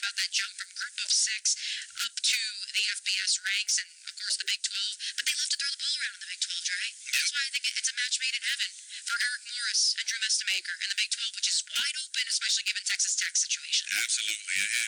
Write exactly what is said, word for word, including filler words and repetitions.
about that jump from Group of Six up to the F B S ranks and, of course, the Big twelve. But they love to throw the ball around in the Big twelve, Dre. That's why I think it's a match made in heaven for Eric Morris and Drew Mestamaker in the Big twelve, which is wide open, especially given Texas Tech's situation. Absolutely. And